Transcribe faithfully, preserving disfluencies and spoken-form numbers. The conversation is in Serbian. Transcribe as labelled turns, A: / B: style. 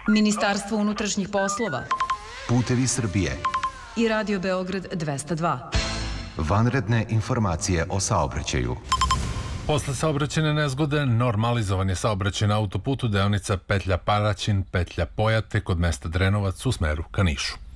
A: Ministarstvo unutrašnjih poslova,
B: Putevi Srbije
A: i Radio Beograd dvesta dva.
B: Vanredne informacije o saobraćaju.
C: Posle saobraćajne nezgode normalizovan je saobraćaj na autoputu deonica petlja Paraćin, petlja Pojate kod mesta Drenovac u smeru ka Nišu.